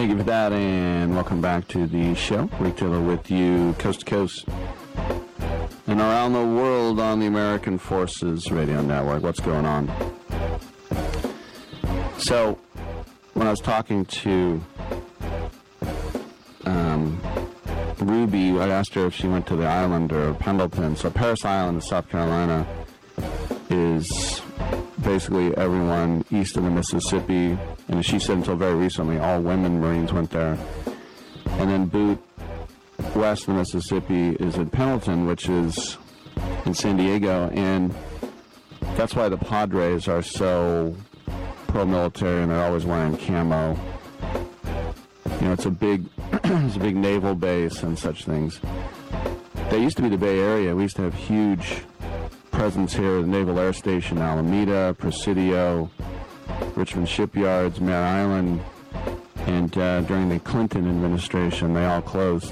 Thank you for that, and welcome back to the show. Rick Taylor with you, coast to coast, and around the world on the American Forces Radio Network. What's going on? So, when I was talking to Ruby, I asked her if she went to the island or Pendleton. So Parris Island in South Carolina is basically everyone east of the Mississippi, and she said until very recently all women Marines went there. And then Boot, west of the Mississippi, is in Pendleton, which is in San Diego, and that's why the Padres are so pro-military and they're always wearing camo. You know, it's a big it's a big naval base and such things. That used to be the Bay Area. We used to have huge presence here, the Naval Air Station, Alameda, Presidio, Richmond Shipyards, Mare Island, and during the Clinton administration, they all closed.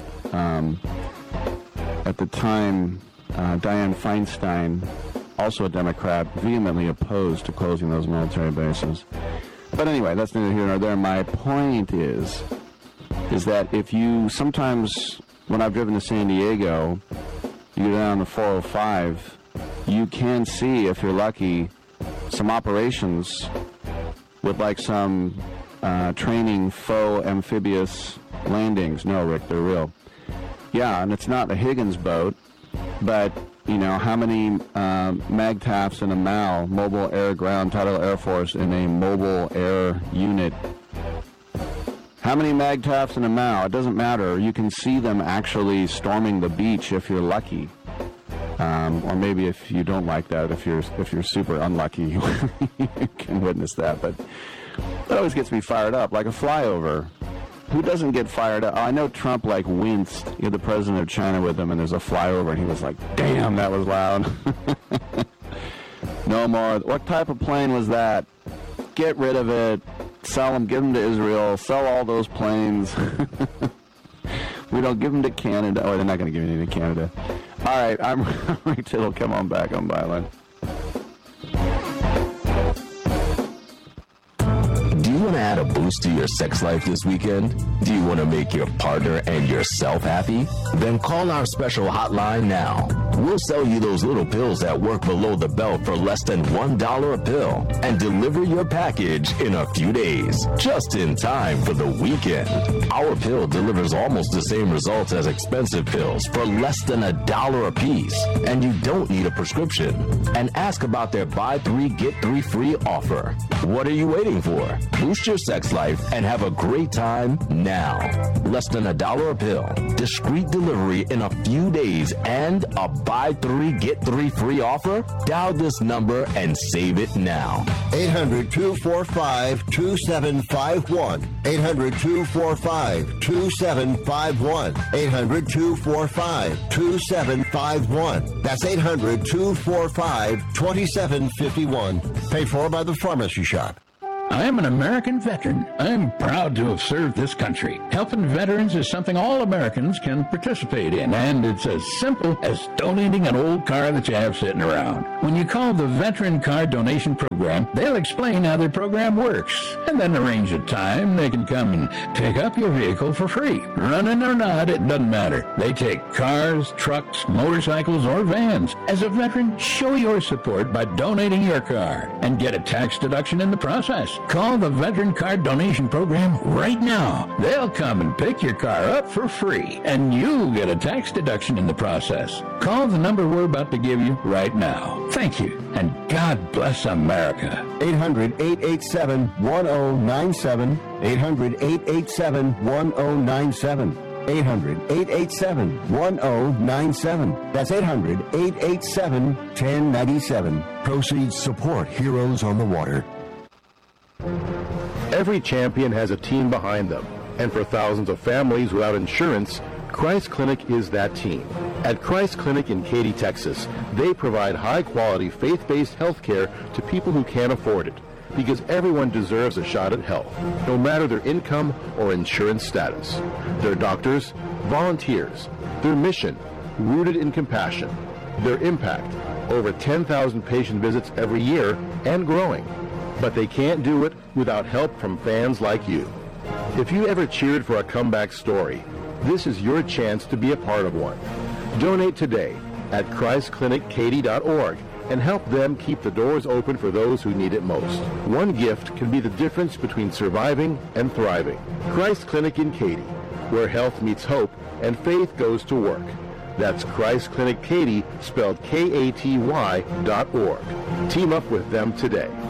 At the time, Dianne Feinstein, also a Democrat, vehemently opposed to closing those military bases. But anyway, that's neither here nor there. My point is that if you sometimes, when I've driven to San Diego, you go down the 405, you can see, if you're lucky, some operations with like some training faux amphibious landings. No, Rick, they're real. Yeah, and it's not a Higgins boat, but, you know, how many MAGTFs in a MAL, Mobile Air Ground Tidal Air Force, in a mobile air unit? How many MAGTFs in a MAL? It doesn't matter. You can see them actually storming the beach if you're lucky. Or maybe if you don't like that, if you're super unlucky, you can witness that. But that always gets me fired up, like a flyover. Who doesn't get fired up? I know Trump, like, winced. You had the president of China with him, and there's a flyover, and he was like, damn, that was loud. No more. What type of plane was that? Get rid of it. Sell them. Give them to Israel. Sell all those planes. We don't give them to Canada. Oh, they're not going to give any to Canada. All right, I'm Rick Tittle. Come on back on Byline. Do you want to add a boost to your sex life this weekend? Do you want to make your partner and yourself happy? Then call our special hotline now. We'll sell you those little pills that work below the belt for less than $1 a pill and deliver your package in a few days, just in time for the weekend. Our pill delivers almost the same results as expensive pills for less than $1 a piece, and you don't need a prescription. And ask about their buy 3 get 3 free offer. What are you waiting for? Boost your sex life and have a great time now. Less than $1 a pill, discreet delivery in a few days, and a buy 3 get 3 free offer? Dial this number and save it now. 800-245-2751. 800-245-2751. 800-245-2751. That's 800-245-2751. Paid for by the Pharmacy Shop. I am an American veteran. I'm proud to have served this country. Helping veterans is something all Americans can participate in, and it's as simple as donating an old car that you have sitting around. When you call the Veteran Car Donation Program, they'll explain how their program works, and then arrange a time they can come and pick up your vehicle for free. Running or not, it doesn't matter. They take cars, trucks, motorcycles, or vans. As a veteran, show your support by donating your car and get a tax deduction in the process. Call the Veteran Car Donation Program right now. They'll come and pick your car up for free, and you get a tax deduction in the process. Call the number we're about to give you right now. Thank you, and God bless America. 800-887-1097. 800-887-1097. 800-887-1097. That's 800-887-1097. Proceeds support Heroes on the Water. Every champion has a team behind them, and for thousands of families without insurance, Christ Clinic is that team. At Christ Clinic in Katy, Texas, they provide high-quality, faith-based health care to people who can't afford it, because everyone deserves a shot at health, no matter their income or insurance status. Their doctors, volunteers, their mission, rooted in compassion, their impact, over 10,000 patient visits every year and growing. But they can't do it without help from fans like you. If you ever cheered for a comeback story, this is your chance to be a part of one. Donate today at ChristClinicKaty.org and help them keep the doors open for those who need it most. One gift can be the difference between surviving and thriving. Christ Clinic in Katy, where health meets hope and faith goes to work. That's Christ Clinic Katy, spelled Katy.org. Team up with them today.